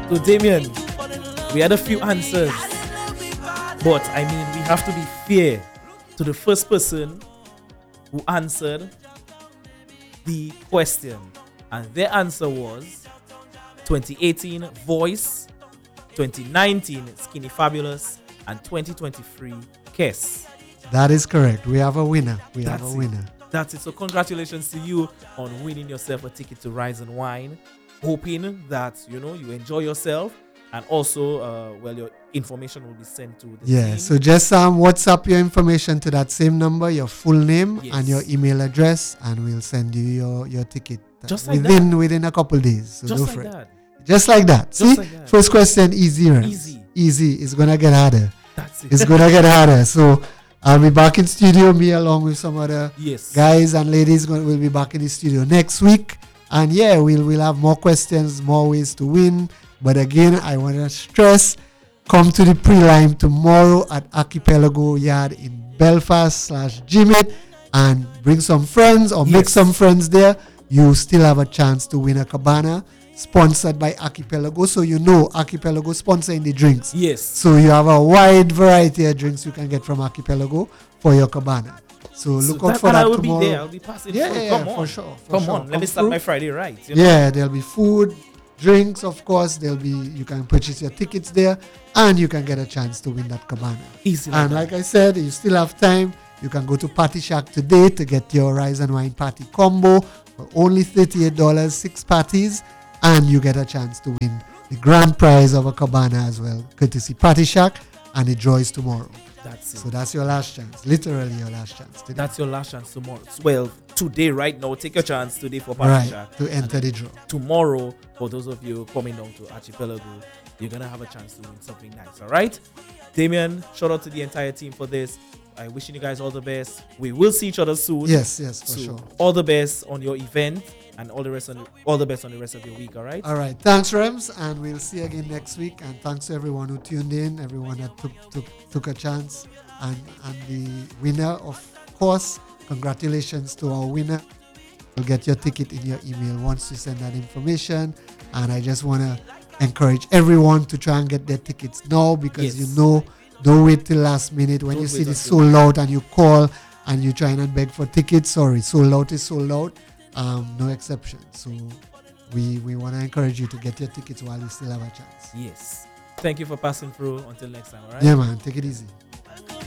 So Damien, we had a few answers, but I mean we have to be fair to the first person who answered the question, and their answer was 2018 Voice, 2019 Skinny Fabulous, and 2023 Kiss. That is correct. We have a winner. We have a winner. That's it. So congratulations to you on winning yourself a ticket to Rise and Wine. Hoping that you enjoy yourself, and also your information will be sent to the team. So just WhatsApp your information to that same number, your full name and your email address, and we'll send you your ticket within a couple days. So just like that. Just like that. See, first question easy. It's gonna get harder. That's it. It's gonna get harder. So I'll be back in studio. Me along with some other guys and ladies will be back in the studio next week. And we'll have more questions, more ways to win. But again, I want to stress, come to the pre-lime tomorrow at Archipelago Yard in Belfast/Jimmet and bring some friends or make some friends there. You still have a chance to win a cabana sponsored by Archipelago. So Archipelago sponsoring the drinks. Yes. So you have a wide variety of drinks you can get from Archipelago for your cabana. So look out for that tomorrow. I will be there. I'll be passing through. Come on. For sure. Come on. Let me start my Friday right. There'll be food, drinks, of course. You can purchase your tickets there, and you can get a chance to win that cabana. Easy. And like I said, you still have time. You can go to Party Shack today to get your Rise and Wine Party combo for only $38, 6 parties, and you get a chance to win the grand prize of a cabana as well, courtesy Party Shack, and the draw is tomorrow. That's it. So that's your last chance. Literally your last chance today. That's your last chance tomorrow. Well, today, right now, take your chance today for Party Shack. To enter the draw. Tomorrow, for those of you coming down to Archipelago, you're going to have a chance to win something nice, all right? Damien, shout out to the entire team for this. I'm wishing you guys all the best. We will see each other soon. Yes, for sure. All the best on your event, and all the best on the rest of your week, all right? All right. Thanks, Rems, and we'll see you again next week. And thanks to everyone who tuned in, everyone that took a chance, and the winner, of course. Congratulations to our winner. You'll get your ticket in your email once you send that information. And I just want to encourage everyone to try and get their tickets now, because don't wait till last minute. When you see this sold out and you call and you try and beg for tickets, sorry, sold out is sold out. No exception. So we want to encourage you to get your tickets while you still have a chance. Yes. Thank you for passing through. Until next time, all right? Yeah, man. Take it easy.